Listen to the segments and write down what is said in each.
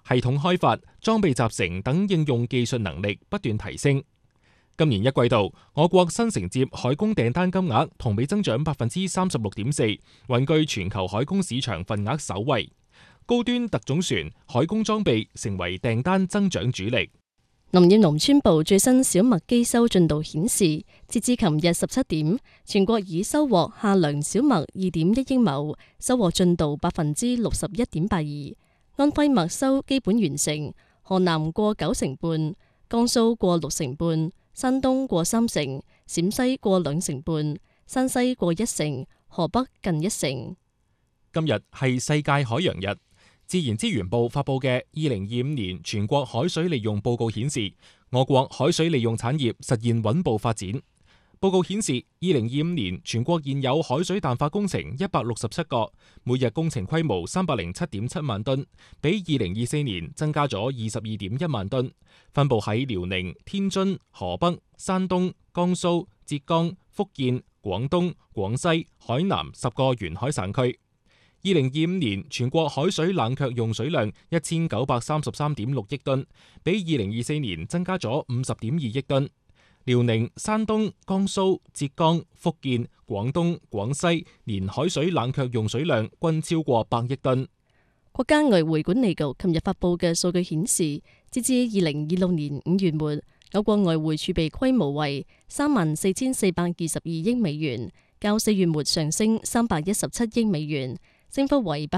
系統開發、裝備集成等應用技術能力不斷提升。今年一季度，我國新承接海工訂單金額同比增長36.4%，穩居全球海工市場份額首位。高端特種船、海工裝備成為訂單增長主力。 林業農村部最新小麥機收進度顯示，截至琴日17點，全國已收穫夏糧小麥2.1億畝，收穫進度61.82%。安徽麥收基本完成，河南過9成半，江蘇過6成半，山東過3成，陝西過2成半，山西過1成，河北近1成。 今日係世界海洋日。自然資源部發佈嘅2025年全國海水利用報告顯示，我國海水利用產業實現穩步發展。報告顯示，2025年全國現有海水淡化工程167個，每日工程規模307.7萬噸，比2024年增加咗22.1萬噸，分佈喺遼寧、天津、河北、山東、江蘇、浙江、福建、廣東、廣西、海南10個沿海省區。2025年全國海水冷卻用水量1933.6億噸，比2024年增加咗50.2億噸。遼寧、山東、江蘇、浙江、福建、廣東、廣西年海水冷卻用水量均超過100億噸。 國家外匯管理局琴日發佈嘅數據顯示，截至2026年5月末，我國外匯儲備規模為34,422億美元，較4月末上升317億美元。升幅為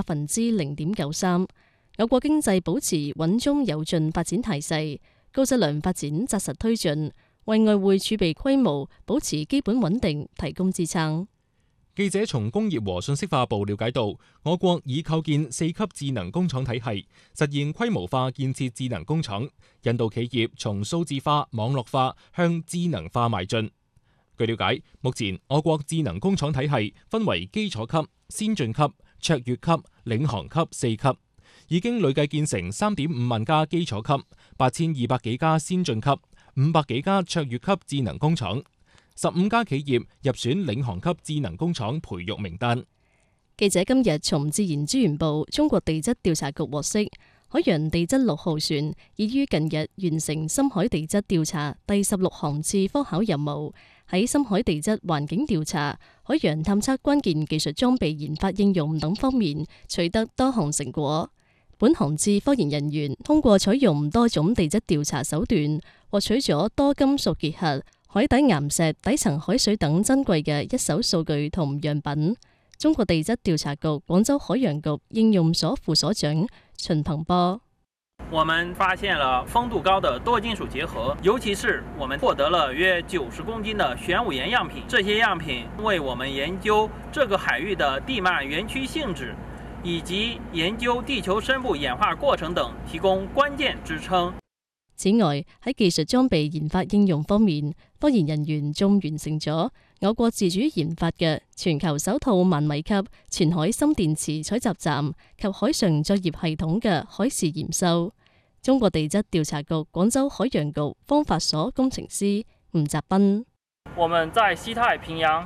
0.93%。我國經濟保持穩中有進發展態勢，高質量發展紮實推進，為外匯儲備規模保持基本穩定提供支撐。 記者從工業和信息化部了解到，我國已構建4級智能工廠體系，實現規模化建設智能工廠，引導企業從數字化、網絡化向智能化邁進。據了解，目前我國智能工廠體系分為基礎級、先進級、卓越級、領航級4級，已經累計建成3.5萬家基礎級、8200幾家先進級、500幾家卓越級智能工廠，15家企業入選領航級智能工廠培育名單。 記者今日從自然資源部中國地質調查局獲悉，海洋地質6號船已於近日完成深海地質調查第16航次科考任務，喺深海地質環境調查、海洋探測關鍵技術裝備研發應用等方面取得多項成果。本航次科研人員通過採用多種地質調查手段，獲取咗多金屬結核、海底岩石、底層海水等珍貴嘅一手數據同樣品。中國地質調查局廣州海洋局應用所副所長秦鵬波： 我們發現了豐度高的多金屬結合，尤其是我們獲得了約90公斤的玄武岩樣品。這些樣品為我們研究這個海域的地幔園區性質，以及研究地球深部演化過程等提供關鍵支撐。 此外，喺技術裝備研發應用方面，科研人員仲完成咗我國自主研發嘅全球首套1萬米級全海深電池採集站及海上作業系統嘅海事驗收。中國地質調查局廣州海洋局方法所工程師吳澤斌： 我們在西太平洋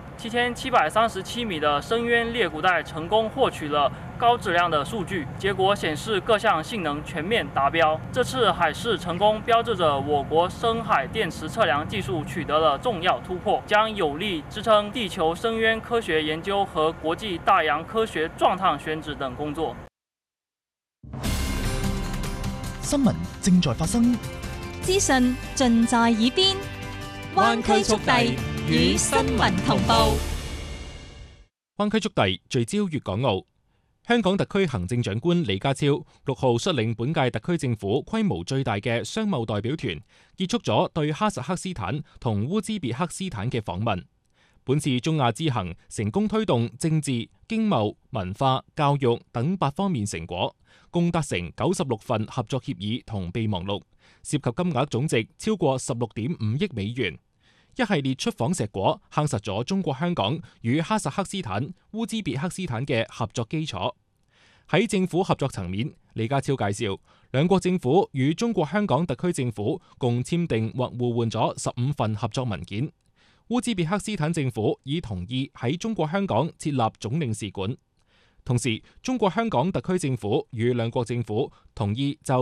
7737米的深淵裂谷帶成功獲取了高質量的數據，結果顯示各項性能全面達標。這次海試成功標誌着我國深海電池測量技術取得了重要突破，將有力支撐地球深淵科學研究和國際大洋科學狀態選址等工作。 新聞正在發生， 資訊盡在耳邊，灣區速遞與新聞同步。 灣區速遞聚焦粵港澳。香港特區行政長官李家超6號率領本屆特區政府規模最大嘅商貿代表團，結束咗對哈薩克斯坦同烏茲別克斯坦嘅訪問。本次中亞之行成功推動政治、經貿、文化、教育等8方面成果，共達成96份合作協議同備忘錄，涉及金額總值超過16.5億美元。一系列出訪碩果夯實咗中國香港與哈薩克斯坦、烏茲別克斯坦嘅合作基礎。喺政府合作層面，李家超介紹，兩國政府與中國香港特區政府共簽訂或互換咗15份合作文件。烏茲別克斯坦政府已同意喺中國香港設立總領事館。同時，中國香港特區政府與兩國政府同意就